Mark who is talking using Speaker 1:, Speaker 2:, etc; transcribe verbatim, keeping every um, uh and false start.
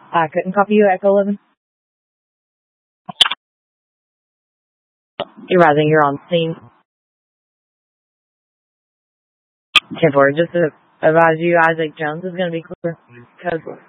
Speaker 1: I couldn't copy you, Echo eleven. You're rising, you're on scene. ten four, just to advise you, Isaac Jones is going to be clear. Code